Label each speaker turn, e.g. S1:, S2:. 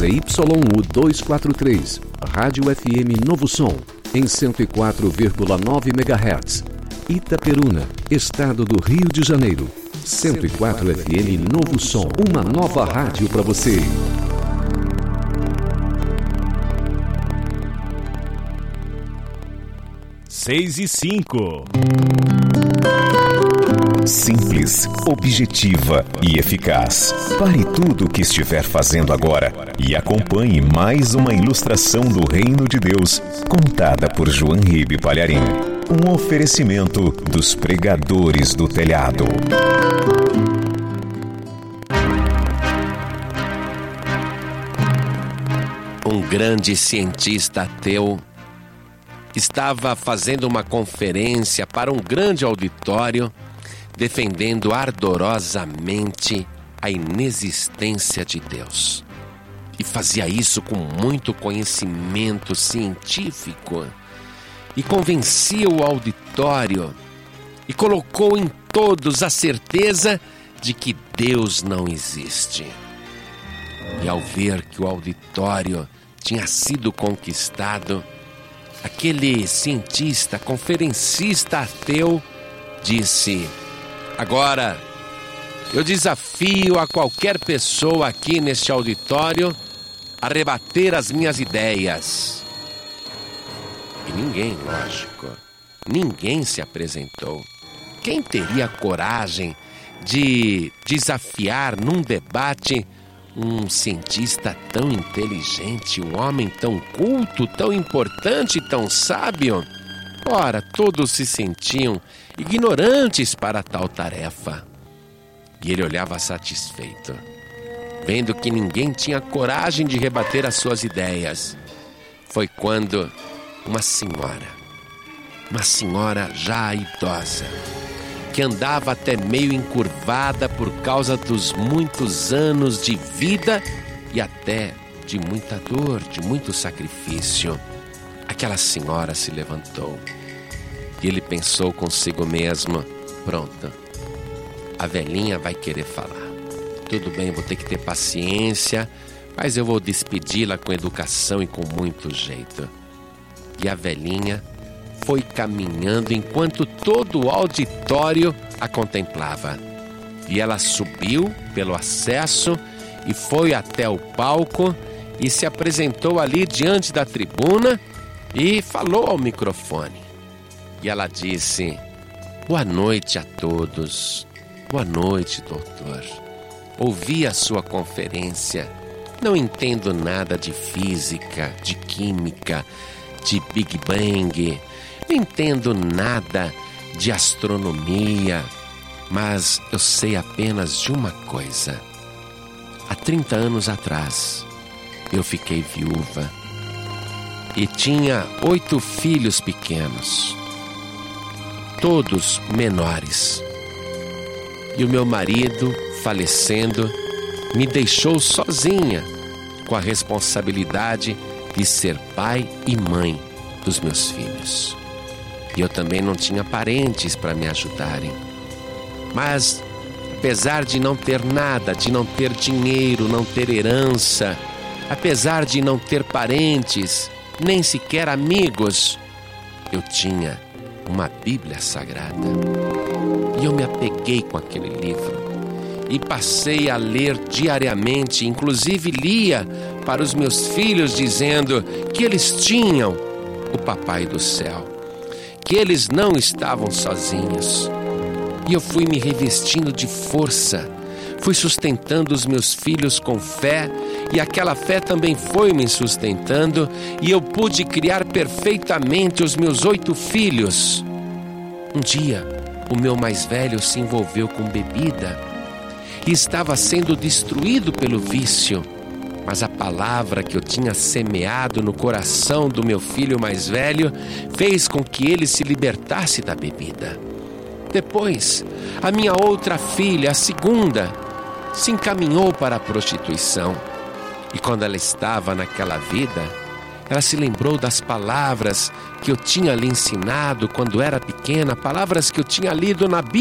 S1: ZYU 243, Rádio FM Novo Som, em 104,9 MHz. Itaperuna, Estado do Rio de Janeiro. 104 FM Novo Som, uma nova rádio para você.
S2: Seis e 5.
S3: Simples, objetiva e eficaz. Pare tudo o que estiver fazendo agora e acompanhe mais uma ilustração do Reino de Deus, contada por João Ribe Palharim. Um oferecimento dos pregadores do telhado.
S4: Um grande cientista ateu estava fazendo uma conferência para um grande auditório, defendendo ardorosamente a inexistência de Deus. E fazia isso com muito conhecimento científico. E convencia o auditório e colocou em todos a certeza de que Deus não existe. E ao ver que o auditório tinha sido conquistado, aquele cientista, conferencista ateu, disse: agora, eu desafio a qualquer pessoa aqui neste auditório a rebater as minhas ideias. E ninguém, lógico, ninguém se apresentou. Quem teria coragem de desafiar num debate um cientista tão inteligente, um homem tão culto, tão importante, tão sábio? Ora, todos se sentiam ignorantes para tal tarefa. E ele olhava satisfeito, vendo que ninguém tinha coragem de rebater as suas ideias. Foi quando uma senhora já idosa, que andava até meio encurvada por causa dos muitos anos de vida e até de muita dor, de muito sacrifício. Aquela senhora se levantou e ele pensou consigo mesmo: pronto, a velhinha vai querer falar. Tudo bem, vou ter que ter paciência, mas eu vou despedi-la com educação e com muito jeito. E a velhinha foi caminhando enquanto todo o auditório a contemplava. E ela subiu pelo acesso e foi até o palco e se apresentou ali diante da tribuna e falou ao microfone. E ela disse: boa noite a todos. Boa noite, doutor. Ouvi a sua conferência. Não entendo nada de física, de química, de Big Bang. Não entendo nada de astronomia, mas eu sei apenas de uma coisa. Há 30 anos atrás, eu fiquei viúva e tinha 8 filhos pequenos, todos menores. E o meu marido, falecendo, me deixou sozinha com a responsabilidade de ser pai e mãe dos meus filhos. E eu também não tinha parentes para me ajudarem. Mas, apesar de não ter nada, de não ter dinheiro, não ter herança, apesar de não ter parentes, nem sequer amigos, eu tinha uma Bíblia Sagrada. E eu me apeguei com aquele livro e passei a ler diariamente, inclusive lia para os meus filhos dizendo que eles tinham o Papai do Céu, que eles não estavam sozinhos. E eu fui me revestindo de força, fui sustentando os meus filhos com fé, e aquela fé também foi me sustentando, e eu pude criar perfeitamente os meus 8 filhos. Um dia, o meu mais velho se envolveu com bebida e estava sendo destruído pelo vício. Mas a palavra que eu tinha semeado no coração do meu filho mais velho fez com que ele se libertasse da bebida. Depois, a minha outra filha, a segunda, se encaminhou para a prostituição. E quando ela estava naquela vida, ela se lembrou das palavras que eu tinha lhe ensinado quando era pequena, palavras que eu tinha lido na Bíblia.